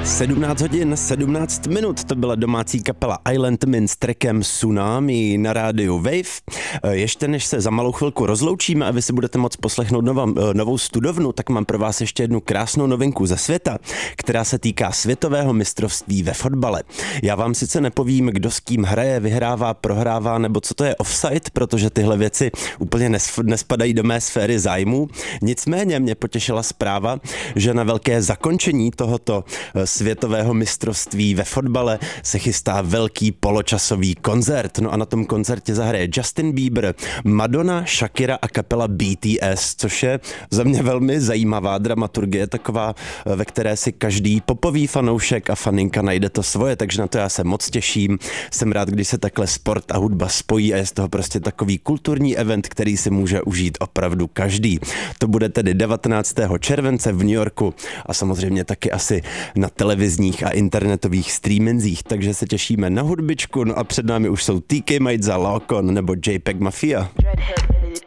17 hodin, 17 minut, to byla domácí kapela Island Min s trackem Tsunami na rádiu Wave. Ještě než se za malou chvilku rozloučíme a vy si budete moct poslechnout novou studovnu, tak mám pro vás ještě jednu krásnou novinku ze světa, která se týká světového mistrovství ve fotbale. Já vám sice nepovím, kdo s kým hraje, vyhrává, prohrává nebo co to je offside, protože tyhle věci úplně nespadají do mé sféry zájmu. Nicméně mě potěšila zpráva, že na velké zakončení tohoto světového mistrovství ve fotbale se chystá velký poločasový koncert. No a na tom koncertě zahraje Justin Bieber, Madonna, Shakira a kapela BTS, což je za mě velmi zajímavá dramaturgie, taková, ve které si každý popový fanoušek a faninka najde to svoje, takže na to já se moc těším. Jsem rád, když se takhle sport a hudba spojí a je z toho prostě takový kulturní event, který si může užít opravdu každý. To bude tedy 19. července v New Yorku a samozřejmě taky asi na televizních a internetových streamingzích, takže se těšíme na hudbičku, no a před námi už jsou TK Majza, Lokon nebo JPEG Mafia.